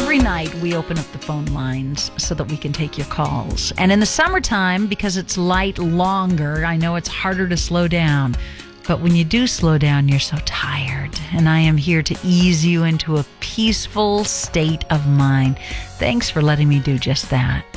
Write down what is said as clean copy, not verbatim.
Every night we open up the phone lines so that we can take your calls. And in the summertime, because it's light longer, I know it's harder to slow down. But when you do slow down, you're so tired. And I am here to ease you into a peaceful state of mind. Thanks for letting me do just that.